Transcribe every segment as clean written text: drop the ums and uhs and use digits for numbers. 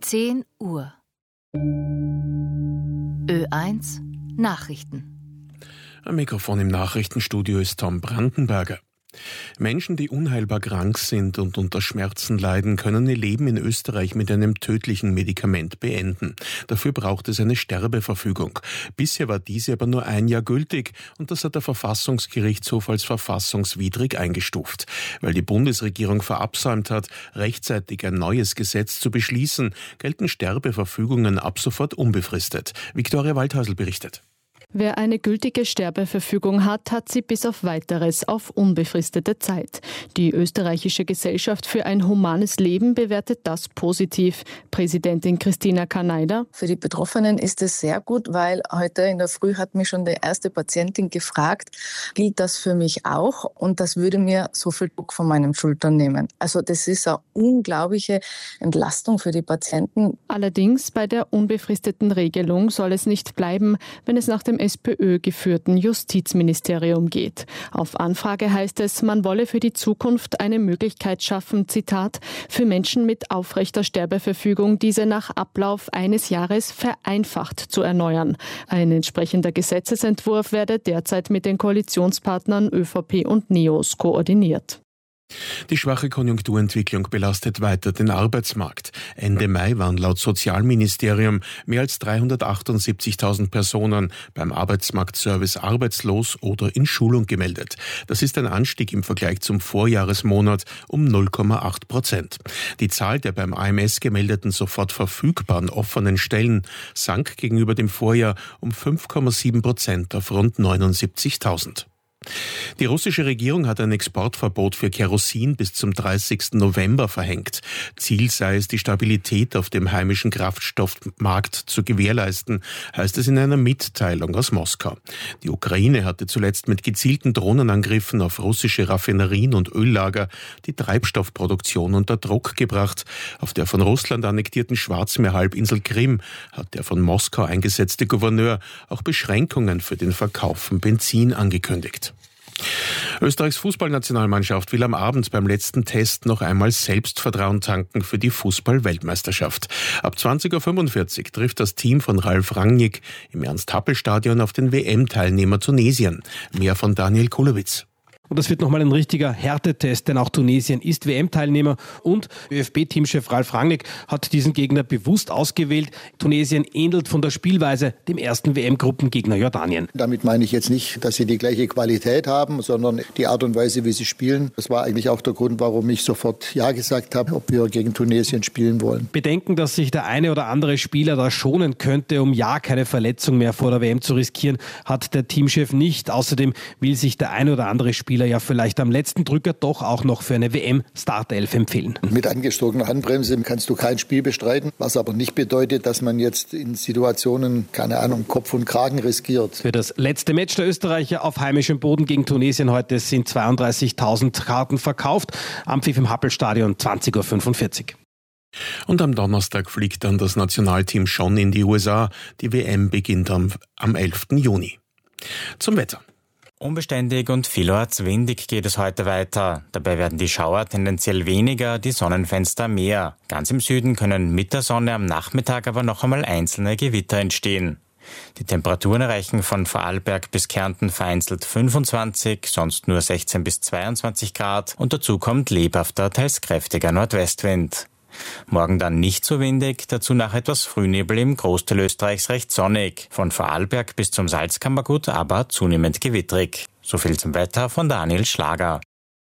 10 Uhr. Ö1 Nachrichten. Am Mikrofon im Nachrichtenstudio ist Tom Brandenberger. Menschen, die unheilbar krank sind und unter Schmerzen leiden, können ihr Leben in Österreich mit einem tödlichen Medikament beenden. Dafür braucht es eine Sterbeverfügung. Bisher war diese aber nur 1 Jahr gültig und das hat der Verfassungsgerichtshof als verfassungswidrig eingestuft. Weil die Bundesregierung verabsäumt hat, rechtzeitig ein neues Gesetz zu beschließen, gelten Sterbeverfügungen ab sofort unbefristet. Viktoria Waldhäusl berichtet. Wer eine gültige Sterbeverfügung hat, hat sie bis auf Weiteres auf unbefristete Zeit. Die österreichische Gesellschaft für ein humanes Leben bewertet das positiv. Präsidentin Christina Karneider: Für die Betroffenen ist es sehr gut, weil heute in der Früh hat mich schon die erste Patientin gefragt, gilt das für mich auch? Und das würde mir so viel Druck von meinen Schultern nehmen. Also das ist eine unglaubliche Entlastung für die Patienten. Allerdings bei der unbefristeten Regelung soll es nicht bleiben, wenn es nach dem SPÖ-geführten Justizministerium geht. Auf Anfrage heißt es, man wolle für die Zukunft eine Möglichkeit schaffen, Zitat, für Menschen mit aufrechter Sterbeverfügung diese nach Ablauf 1 Jahres vereinfacht zu erneuern. Ein entsprechender Gesetzesentwurf werde derzeit mit den Koalitionspartnern ÖVP und NEOS koordiniert. Die schwache Konjunkturentwicklung belastet weiter den Arbeitsmarkt. Ende Mai waren laut Sozialministerium mehr als 378.000 Personen beim Arbeitsmarktservice arbeitslos oder in Schulung gemeldet. Das ist ein Anstieg im Vergleich zum Vorjahresmonat um 0,8%. Die Zahl der beim AMS gemeldeten sofort verfügbaren offenen Stellen sank gegenüber dem Vorjahr um 5,7% auf rund 79.000. Die russische Regierung hat ein Exportverbot für Kerosin bis zum 30. November verhängt. Ziel sei es, die Stabilität auf dem heimischen Kraftstoffmarkt zu gewährleisten, heißt es in einer Mitteilung aus Moskau. Die Ukraine hatte zuletzt mit gezielten Drohnenangriffen auf russische Raffinerien und Öllager die Treibstoffproduktion unter Druck gebracht. Auf der von Russland annektierten Schwarzmeerhalbinsel Krim hat der von Moskau eingesetzte Gouverneur auch Beschränkungen für den Verkauf von Benzin angekündigt. Österreichs Fußballnationalmannschaft will am Abend beim letzten Test noch einmal Selbstvertrauen tanken für die Fußball-Weltmeisterschaft. Ab 20.45 Uhr trifft das Team von Ralf Rangnick im Ernst-Happel-Stadion auf den WM-Teilnehmer Tunesien. Mehr von Daniel Kulowitz. Und das wird nochmal ein richtiger Härtetest, denn auch Tunesien ist WM-Teilnehmer und ÖFB-Teamchef Ralf Rangnick hat diesen Gegner bewusst ausgewählt. Tunesien ähnelt von der Spielweise dem ersten WM-Gruppengegner Jordanien. Damit meine ich jetzt nicht, dass sie die gleiche Qualität haben, sondern die Art und Weise, wie sie spielen. Das war eigentlich auch der Grund, warum ich sofort Ja gesagt habe, ob wir gegen Tunesien spielen wollen. Bedenken, dass sich der eine oder andere Spieler da schonen könnte, um ja keine Verletzung mehr vor der WM zu riskieren, hat der Teamchef nicht. Außerdem will sich der eine oder andere Spieler ja vielleicht am letzten Drücker doch auch noch für eine WM-Startelf empfehlen. Mit angezogener Handbremse kannst du kein Spiel bestreiten, was aber nicht bedeutet, dass man jetzt in Situationen, keine Ahnung, Kopf und Kragen riskiert. Für das letzte Match der Österreicher auf heimischem Boden gegen Tunesien heute sind 32.000 Karten verkauft. Ampfiff im Happelstadion 20.45 Uhr. Und am Donnerstag fliegt dann das Nationalteam schon in die USA. Die WM beginnt am 11. Juni. Zum Wetter. Unbeständig und vielorts windig geht es heute weiter. Dabei werden die Schauer tendenziell weniger, die Sonnenfenster mehr. Ganz im Süden können mit der Sonne am Nachmittag aber noch einmal einzelne Gewitter entstehen. Die Temperaturen erreichen von Vorarlberg bis Kärnten vereinzelt 25, sonst nur 16 bis 22 Grad und dazu kommt lebhafter, teils kräftiger Nordwestwind. Morgen dann nicht so windig, dazu nach etwas Frühnebel im Großteil Österreichs recht sonnig. Von Vorarlberg bis zum Salzkammergut aber zunehmend gewittrig. So viel zum Wetter von Daniel Schlager.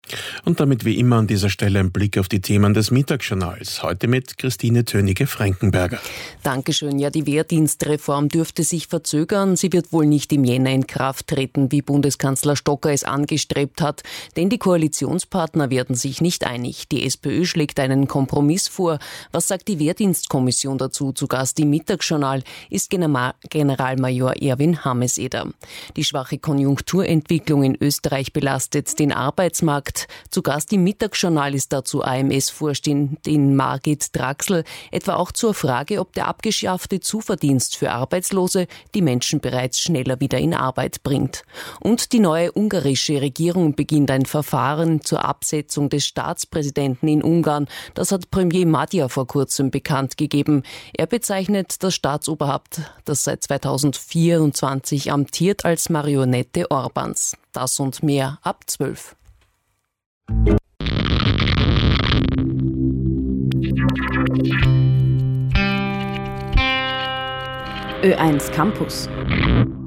Und damit wie immer an dieser Stelle ein Blick auf die Themen des Mittagsjournals. Heute mit Christine Tönige-Frankenberger. Dankeschön. Ja, die Wehrdienstreform dürfte sich verzögern. Sie wird wohl nicht im Jänner in Kraft treten, wie Bundeskanzler Stocker es angestrebt hat. Denn die Koalitionspartner werden sich nicht einig. Die SPÖ schlägt einen Kompromiss vor. Was sagt die Wehrdienstkommission dazu? Zu Gast im Mittagsjournal ist Generalmajor Erwin Hameseder. Die schwache Konjunkturentwicklung in Österreich belastet den Arbeitsmarkt. nicht. Zu Gast im Mittagsjournal ist dazu AMS-Vorständin Margit Draxl, etwa auch zur Frage, ob der abgeschaffte Zuverdienst für Arbeitslose die Menschen bereits schneller wieder in Arbeit bringt. Und die neue ungarische Regierung beginnt ein Verfahren zur Absetzung des Staatspräsidenten in Ungarn. Das hat Premier Magyar vor kurzem bekannt gegeben. Er bezeichnet das Staatsoberhaupt, das seit 2024 amtiert, als Marionette Orbáns. Das und mehr ab 12. Ö1 Campus.